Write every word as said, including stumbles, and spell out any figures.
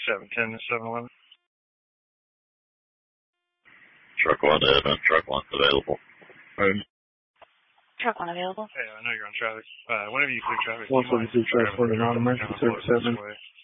seven ten to seven eleven. Truck one to Edmond. Truck one's available. Right. Truck one available. Hey, I know you're on traffic. Uh, whenever you clear traffic, one seventy-two traffic for an automatic service seven.